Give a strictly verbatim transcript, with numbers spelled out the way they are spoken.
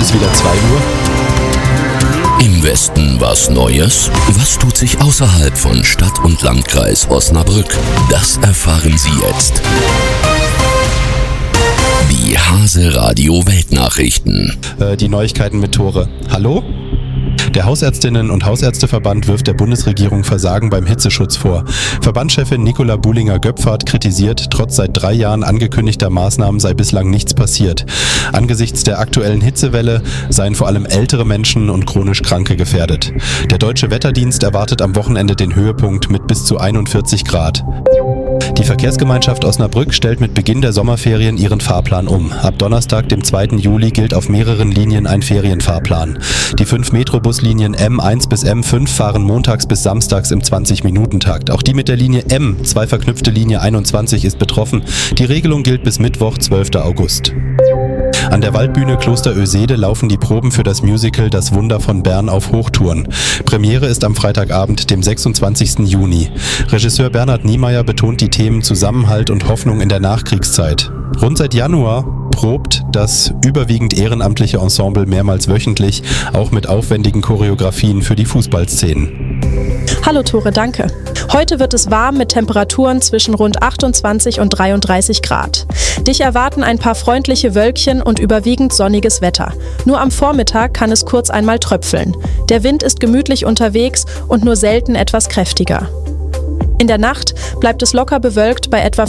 ist wieder zwei Uhr. Im Westen was Neues? Was tut sich außerhalb von Stadt und Landkreis Osnabrück? Das erfahren Sie jetzt. Die Hase Radio Weltnachrichten. Äh, die Neuigkeiten mit Tore. Hallo? Der Hausärztinnen- und Hausärzteverband wirft der Bundesregierung Versagen beim Hitzeschutz vor. Verbandschefin Nicola Buhlinger-Göpfert kritisiert, trotz seit drei Jahren angekündigter Maßnahmen sei bislang nichts passiert. Angesichts der aktuellen Hitzewelle seien vor allem ältere Menschen und chronisch Kranke gefährdet. Der Deutsche Wetterdienst erwartet am Wochenende den Höhepunkt mit bis zu einundvierzig Grad. Die Verkehrsgemeinschaft Osnabrück stellt mit Beginn der Sommerferien ihren Fahrplan um. Ab Donnerstag, dem zweiten Juli, gilt auf mehreren Linien ein Ferienfahrplan. Die fünf Metrobuslinien M eins bis M fünf fahren montags bis samstags im zwanzig-Minuten-Takt. Auch die mit der Linie M, zwei verknüpfte Linie einundzwanzig, ist betroffen. Die Regelung gilt bis Mittwoch, zwölften August. An der Waldbühne Kloster Oesede laufen die Proben für das Musical Das Wunder von Bern auf Hochtouren. Premiere ist am Freitagabend, dem sechsundzwanzigsten Juni. Regisseur Bernhard Niemeyer betont die Themen Zusammenhalt und Hoffnung in der Nachkriegszeit. Rund seit Januar probt das überwiegend ehrenamtliche Ensemble mehrmals wöchentlich, auch mit aufwendigen Choreografien für die Fußballszenen. Hallo Tore, danke. Heute wird es warm mit Temperaturen zwischen rund achtundzwanzig und dreiunddreißig Grad. Dich erwarten ein paar freundliche Wölkchen und überwiegend sonniges Wetter. Nur am Vormittag kann es kurz einmal tröpfeln. Der Wind ist gemütlich unterwegs und nur selten etwas kräftiger. In der Nacht bleibt es locker bewölkt bei etwa